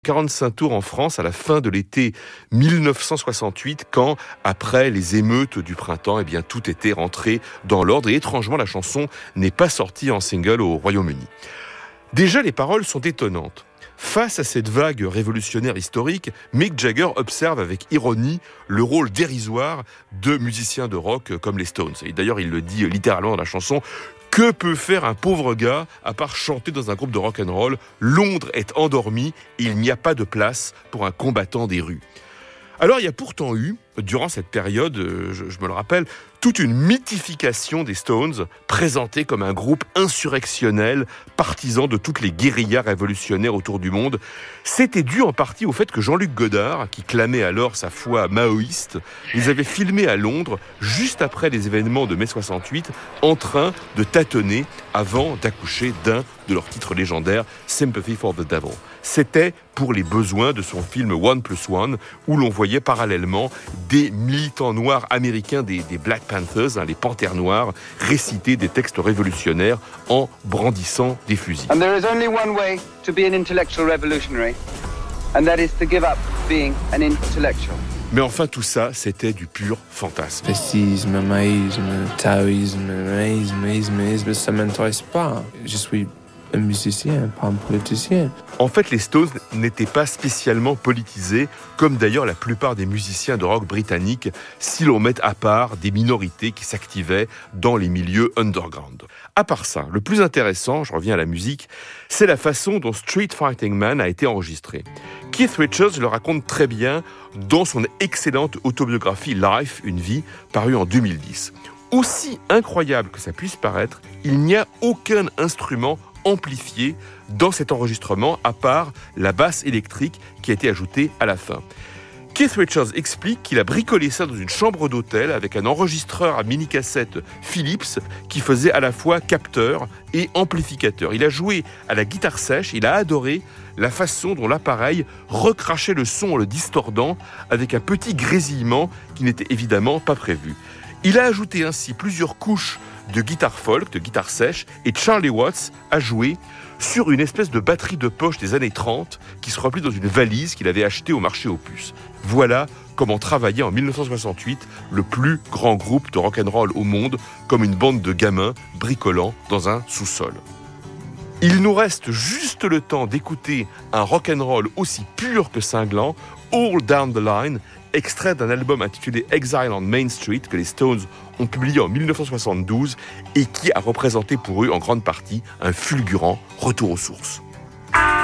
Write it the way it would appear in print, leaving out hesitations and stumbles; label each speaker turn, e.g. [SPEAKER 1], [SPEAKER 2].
[SPEAKER 1] 45 tours en France à la fin de l'été 1968, quand, après les émeutes du printemps, tout était rentré dans l'ordre. Et étrangement, la chanson n'est pas sortie en single au Royaume-Uni. Déjà, les paroles sont étonnantes. Face à cette vague révolutionnaire historique, Mick Jagger observe avec ironie le rôle dérisoire de musiciens de rock comme les Stones. Et d'ailleurs, il le dit littéralement dans la chanson. Que peut faire un pauvre gars à part chanter dans un groupe de rock'n'roll ? Londres est endormi et il n'y a pas de place pour un combattant des rues. Alors il y a pourtant eu, durant cette période, je me le rappelle, toute une mythification des Stones, présentés comme un groupe insurrectionnel, partisan de toutes les guérillas révolutionnaires autour du monde. C'était dû en partie au fait que Jean-Luc Godard, qui clamait alors sa foi maoïste, les avait filmés à Londres, juste après les événements de mai 68, en train de tâtonner avant d'accoucher d'un de leurs titres légendaires, Sympathy for the Devil. C'était pour les besoins de son film One Plus One, où l'on voyait parallèlement des militants noirs américains des Black Panthers, les Panthères Noires, réciter des textes révolutionnaires en brandissant des fusils.
[SPEAKER 2] And there is only one way to be an intellectual revolutionary, and that is to give up being an intellectual.
[SPEAKER 1] Mais enfin, tout ça, c'était du pur fantasme.
[SPEAKER 3] Fascisme, maïsme, taoïsme, maïsme, ça m'intéresse pas. Je suis un musicien, pas un politicien.
[SPEAKER 1] En fait, les Stones n'étaient pas spécialement politisés, comme d'ailleurs la plupart des musiciens de rock britanniques, si l'on met à part des minorités qui s'activaient dans les milieux underground. À part ça, le plus intéressant, je reviens à la musique, c'est la façon dont Street Fighting Man a été enregistré. Keith Richards le raconte très bien dans son excellente autobiographie Life, une vie, parue en 2010. Aussi incroyable que ça puisse paraître, il n'y a aucun instrument amplifié dans cet enregistrement, à part la basse électrique qui a été ajoutée à la fin. Keith Richards explique qu'il a bricolé ça dans une chambre d'hôtel avec un enregistreur à mini-cassette Philips qui faisait à la fois capteur et amplificateur. Il a joué à la guitare sèche, il a adoré la façon dont l'appareil recrachait le son en le distordant avec un petit grésillement qui n'était évidemment pas prévu. Il a ajouté ainsi plusieurs couches de guitare folk, de guitare sèche, et Charlie Watts a joué sur une espèce de batterie de poche des années 30 qui se replie dans une valise qu'il avait achetée au marché aux puces. Voilà comment travaillait en 1968 le plus grand groupe de rock'n'roll au monde, comme une bande de gamins bricolant dans un sous-sol. Il nous reste juste le temps d'écouter un rock'n'roll aussi pur que cinglant, All Down the Line, extrait d'un album intitulé Exile on Main Street que les Stones ont publié en 1972 et qui a représenté pour eux en grande partie un fulgurant retour aux sources.